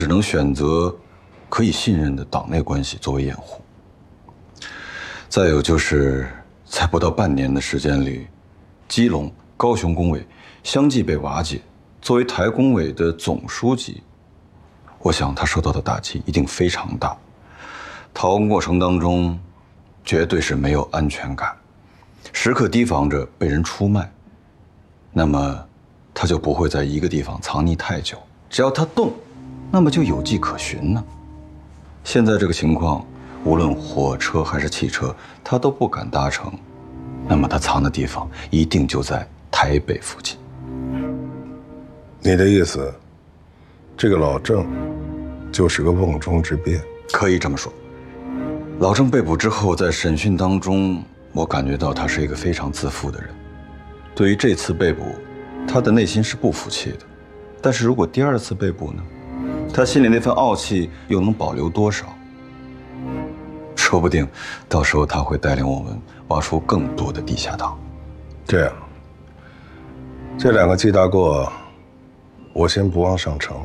只能选择可以信任的党内关系作为掩护。再有就是在不到半年的时间里，基隆、高雄工委相继被瓦解，作为台工委的总书记，我想他受到的打击一定非常大。逃亡过程当中，绝对是没有安全感，时刻提防着被人出卖。那么，他就不会在一个地方藏匿太久。只要他动，那么就有迹可循呢。现在这个情况，无论火车还是汽车，他都不敢搭乘。那么他藏的地方一定就在台北附近。 你的意思，这个老郑就是个瓮中之鳖？ 可以这么说。老郑被捕之后，在审讯当中，我感觉到他是一个非常自负的人。对于这次被捕，他的内心是不服气的。但是如果第二次被捕呢？他心里那份傲气又能保留多少？说不定到时候他会带领我们挖出更多的地下党。 这样，这两个记大过，我先不往上呈。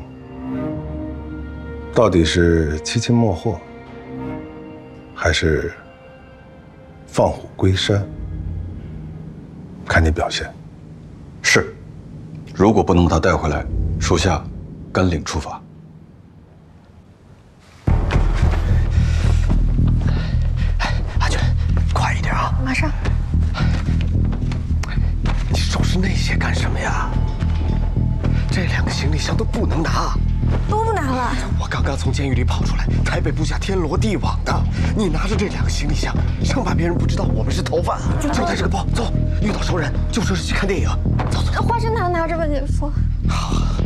到底是欺亲没货，还是放虎归山？看你表现。 是，如果不能把他带回来，属下甘领处罚。 阿娟，快一点啊！ 马上。 你收拾那些干什么呀？这两个行李箱都不能拿。 都不拿了。 我刚刚从监狱里跑出来，台北布下天罗地网的。你拿着这两个行李箱，生怕别人不知道我们是逃犯。就带这个包，走。遇到熟人就说是去看电影。走走。 花生糖拿着吧，姐夫。 好。